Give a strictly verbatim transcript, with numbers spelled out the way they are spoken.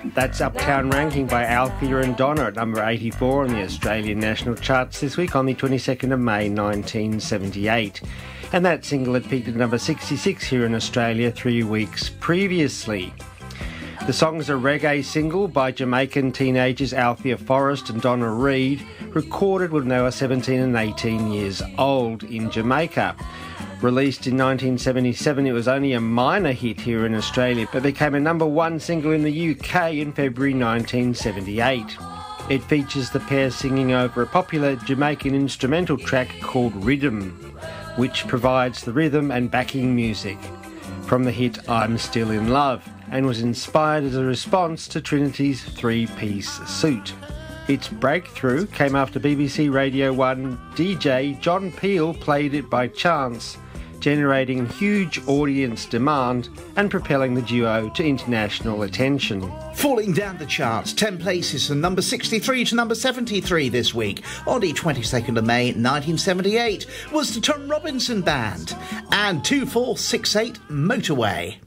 That's Uptown Ranking by Althea and Donna at number eighty-four on the Australian National Charts this week on the twenty-second of May nineteen seventy-eight. And that single had peaked at number sixty-six here in Australia three weeks previously. The song is a reggae single by Jamaican teenagers Althea Forrest and Donna Reed, recorded when they were seventeen and eighteen years old in Jamaica. Released in nineteen seventy-seven, it was only a minor hit here in Australia, but became a number one single in the U K in February nineteen seventy-eight. It features the pair singing over a popular Jamaican instrumental track called Rhythm, which provides the rhythm and backing music from the hit I'm Still in Love, and was inspired as a response to Trinity's three-piece suit. Its breakthrough came after B B C Radio one D J John Peel played it by chance, generating huge audience demand and propelling the duo to international attention. Falling down the charts, ten places from number sixty-three to number seventy-three this week on the twenty-second of May nineteen seventy-eight was the Tom Robinson Band and two four six eight Motorway.